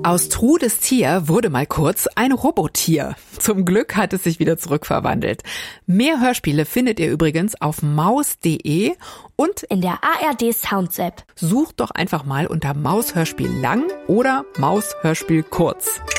Aus Trudes Tier wurde mal kurz ein Robotier. Zum Glück hat es sich wieder zurückverwandelt. Mehr Hörspiele findet ihr übrigens auf maus.de und in der ARD Sounds App. Sucht doch einfach mal unter Maus Hörspiel lang oder Maus Hörspiel kurz.